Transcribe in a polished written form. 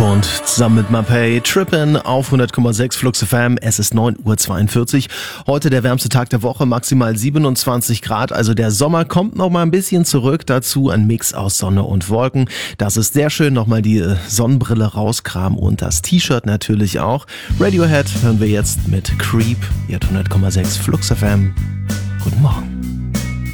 Und zusammen mit Mapei Trippin' auf 100,6 Flux FM. Es ist 9:42 Uhr. Heute der wärmste Tag der Woche, maximal 27 Grad. Also der Sommer kommt noch mal ein bisschen zurück. Dazu ein Mix aus Sonne und Wolken. Das ist sehr schön. Nochmal die Sonnenbrille rauskramen und das T-Shirt natürlich auch. Radiohead hören wir jetzt mit Creep. Hier 100,6 Flux FM. Guten Morgen.